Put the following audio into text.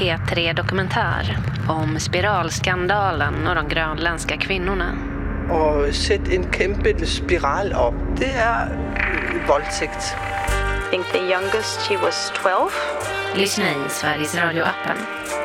P3 Dokumentär om spiralskandalen och de grönländska kvinnorna. Och sätt en kæmpe spiral upp. Det är våldtäkt. I think the youngest she was 12. Lyssna i Sveriges Radio-appen.